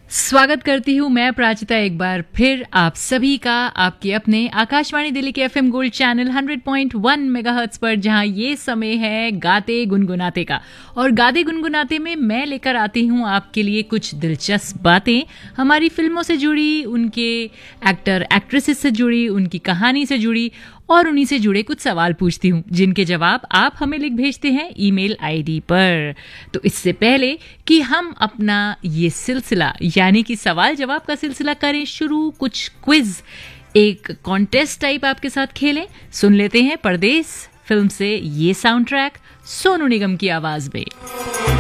स्वागत करती हूँ मैं प्राचिता एक बार फिर आप सभी का आपके अपने आकाशवाणी दिल्ली के एफएम गोल्ड चैनल 100.1 मेगाहर्ट्ज पर, जहाँ ये समय है गाते गुनगुनाते का। और गाते गुनगुनाते में मैं लेकर आती हूँ आपके लिए कुछ दिलचस्प बातें हमारी फिल्मों से जुड़ी, उनके एक्टर एक्ट्रेसेस से जुड़ी, उनकी कहानी से जुड़ी, और उन्हीं से जुड़े कुछ सवाल पूछती हूँ जिनके जवाब आप हमें लिख भेजते हैं ईमेल आईडी पर। तो इससे पहले कि हम अपना ये सिलसिला यानी कि सवाल जवाब का सिलसिला करें शुरू, कुछ क्विज, एक कॉन्टेस्ट टाइप आपके साथ खेलें। सुन लेते हैं परदेस फिल्म से ये साउंड ट्रैक सोनू निगम की आवाज में।